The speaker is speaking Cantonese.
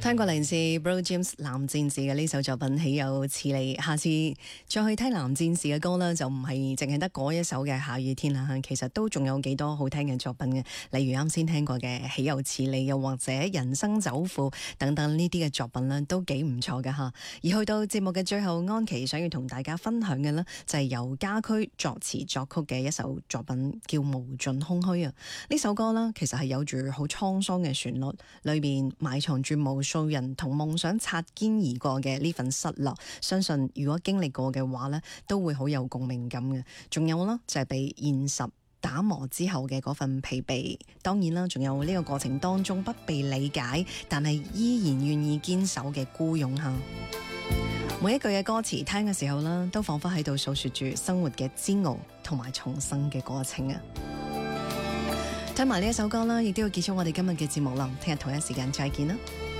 聽過嚟自 Bro James 藍戰士嘅呢首作品《豈有此理》，下次再去聽藍戰士嘅歌呢，就唔係淨係得嗰一首嘅下雨天啦，其實都仲有幾多好聽嘅作品嘅，例如啱先聽過嘅《豈有此理》，又或者人生走庫等等呢啲嘅作品呢，都幾唔錯嘅吓。而去到節目嘅最後，安琪想要同大家分享嘅呢，就係由家駒作詞作曲嘅一首作品，叫《無盡空虛》啊。呢首歌呢，其實係有住好滄桑嘅旋律，裏面埋藏住無數人同夢想擦肩而過嘅呢份失落，相信如果經歷過嘅話呢，都會好有共鳴感嘅。仲有呢，就係被現實打磨之後嘅嗰份疲憊，當然啦，仲有呢個過程當中不被理解，但係依然願意堅守嘅孤勇吓。每一句嘅歌詞聽嘅時候呢，都仿佛喺度訴說住生活嘅煎熬同埋重生嘅過程啊！聽埋呢一首歌啦，亦都要結束我哋今日嘅節目啦。聽日同一時間再見啦。